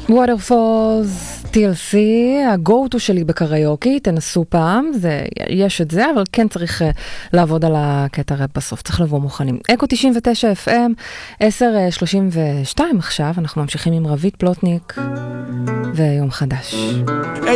Waterfalls, TLC, ה-go-to שלי בקריוקי, תנסו פעם, יש את זה, אבל כן צריך לעבוד על הקטע בסוף, צריך לבוא מוכנים. אקו 99 FM, 10:32 עכשיו, אנחנו ממשיכים עם רבית פלוטניק ויום חדש.